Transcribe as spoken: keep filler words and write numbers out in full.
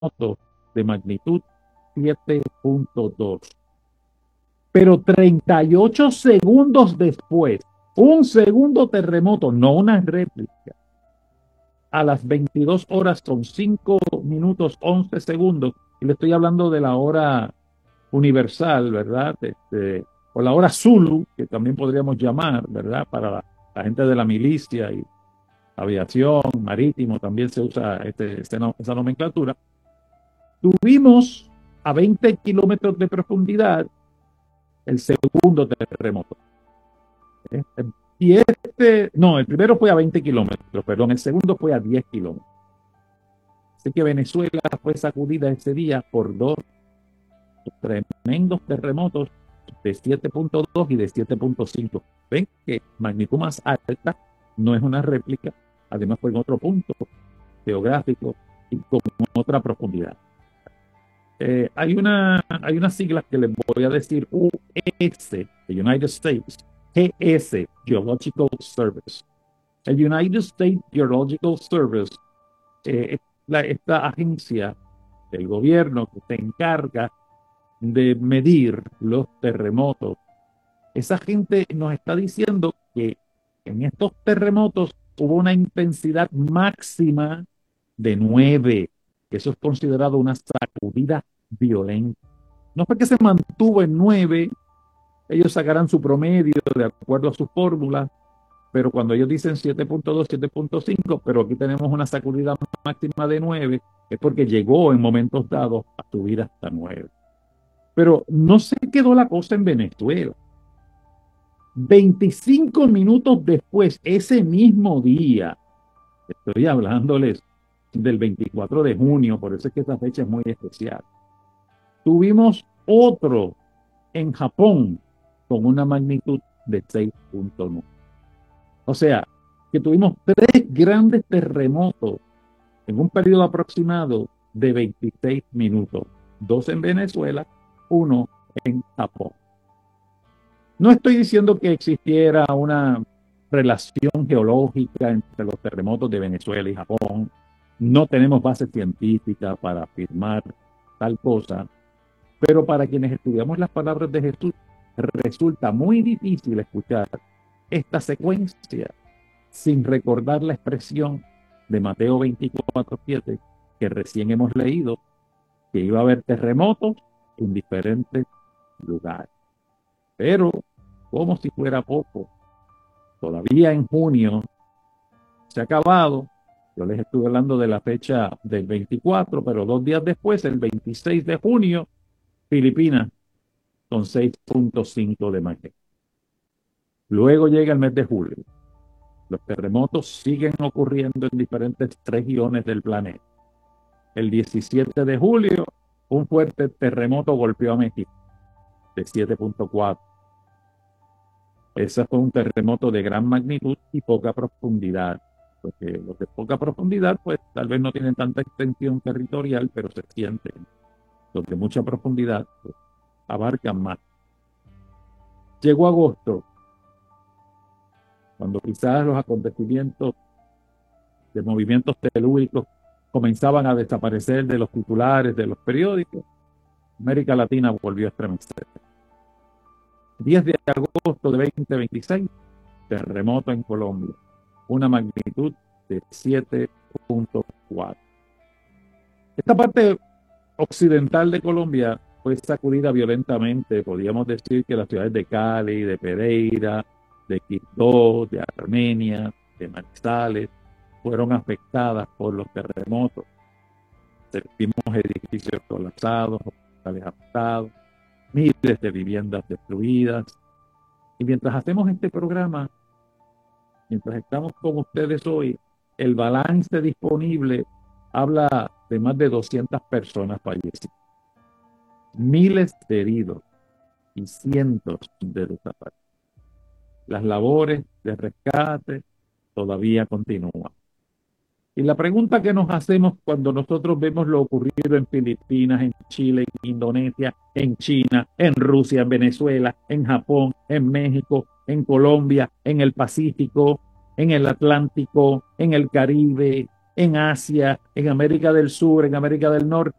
terremoto de magnitud siete punto dos. Pero treinta y ocho segundos después, un segundo terremoto, no una réplica, a las veintidós horas con cinco minutos once segundos, y le estoy hablando de la hora universal, ¿verdad? Este, o la hora Zulu, que también podríamos llamar, ¿verdad? Para la, la gente de la milicia y aviación, marítimo, también se usa este, este, esa nomenclatura. Tuvimos a veinte kilómetros de profundidad el segundo terremoto. ¿Eh? Y este, no, el primero fue a veinte kilómetros, perdón, el segundo fue a diez kilómetros. Así que Venezuela fue sacudida ese día por dos tremendos terremotos de siete punto dos y de siete punto cinco. Ven que magnitud más alta no es una réplica, además fue en otro punto geográfico y con otra profundidad. Eh, hay, una, hay unas siglas que les voy a decir: U S, the United States, G S, Geological Service. El United States Geological Service eh, es la, esta agencia del gobierno que se encarga de medir los terremotos. Esa gente nos está diciendo que en estos terremotos hubo una intensidad máxima de nueve. Eso es considerado una sacudida violenta. No fue que se mantuvo en nueve, ellos sacarán su promedio de acuerdo a sus fórmulas, pero cuando ellos dicen siete punto dos, siete punto cinco, pero aquí tenemos una sacudida máxima de nueve, es porque llegó en momentos dados a subir hasta nueve. Pero no se quedó la cosa en Venezuela. veinticinco minutos después, ese mismo día, estoy hablándoles del veinticuatro de junio, por eso es que esta fecha es muy especial, tuvimos otro en Japón con una magnitud de seis punto nueve. O sea, que tuvimos tres grandes terremotos en un periodo aproximado de veintiséis minutos, dos en Venezuela, uno en Japón. No estoy diciendo que existiera una relación geológica entre los terremotos de Venezuela y Japón. No tenemos base científica para afirmar tal cosa, pero para quienes estudiamos las palabras de Jesús, resulta muy difícil escuchar esta secuencia sin recordar la expresión de Mateo veinticuatro siete que recién hemos leído, que iba a haber terremotos en diferentes lugares. Pero, como si fuera poco, todavía en junio se ha acabado. Yo les estuve hablando de la fecha del veinticuatro, pero dos días después, el veintiséis de junio, Filipinas con seis punto cinco de magnitud. Luego llega el mes de julio. Los terremotos siguen ocurriendo en diferentes regiones del planeta. El diecisiete de julio, un fuerte terremoto golpeó a México de siete punto cuatro. Ese fue un terremoto de gran magnitud y poca profundidad. Porque los de poca profundidad, pues tal vez no tienen tanta extensión territorial, pero se sienten. Los de mucha profundidad, pues, abarcan más. Llegó agosto, cuando quizás los acontecimientos de movimientos telúricos comenzaban a desaparecer de los titulares de los periódicos. América Latina volvió a estremecer. diez de agosto de veinte veintiséis, terremoto en Colombia, una magnitud de siete punto cuatro. Esta parte occidental de Colombia fue sacudida violentamente. Podríamos decir que las ciudades de Cali, de Pereira, de Quibdó, de Armenia, de Manizales, fueron afectadas por los terremotos. Vimos edificios colapsados, hospitales afectados, miles de viviendas destruidas. Y mientras hacemos este programa, mientras estamos con ustedes hoy, el balance disponible habla de más de doscientas personas fallecidas, miles de heridos y cientos de desaparecidos. Las labores de rescate todavía continúan. Y la pregunta que nos hacemos cuando nosotros vemos lo ocurrido en Filipinas, en Chile, en Indonesia, en China, en Rusia, en Venezuela, en Japón, en México, en Colombia, en el Pacífico, en el Atlántico, en el Caribe, en Asia, en América del Sur, en América del Norte.